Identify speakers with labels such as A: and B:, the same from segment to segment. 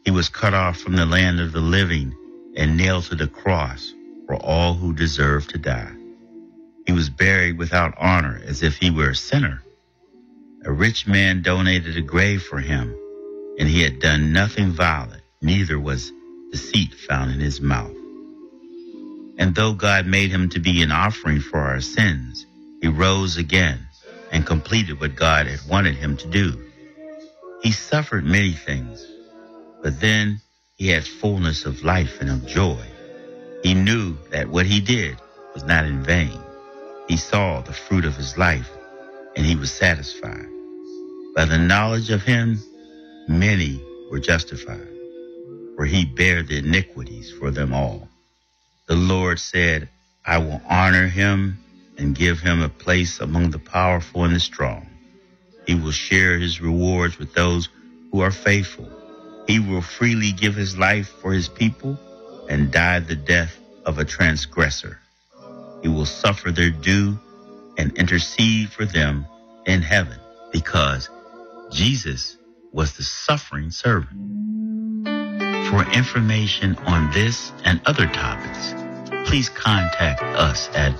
A: He was cut off from the land of the living and nailed to the cross for all who deserve to die. He was buried without honor as if he were a sinner. A rich man donated a grave for him, and he had done nothing violent, neither was deceit found in his mouth. And though God made him to be an offering for our sins, he rose again and completed what God had wanted him to do. He suffered many things, but then he had fullness of life and of joy. He knew that what he did was not in vain. He saw the fruit of his life, and he was satisfied. By the knowledge of him, many were justified, for he bare the iniquities for them all. The Lord said, I will honor him and give him a place among the powerful and the strong. He will share his rewards with those who are faithful. He will freely give his life for his people and die the death of a transgressor. He will suffer their due and intercede for them in heaven, because Jesus was the suffering servant. For information on this and other topics, please contact us at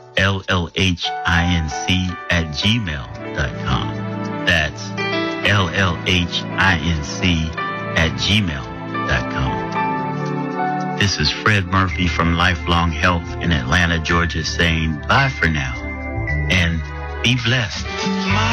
A: llhinc@gmail.com. That's llhinc@gmail.com. This is Fred Murphy from Lifelong Health in Atlanta, Georgia, saying bye for now and be blessed.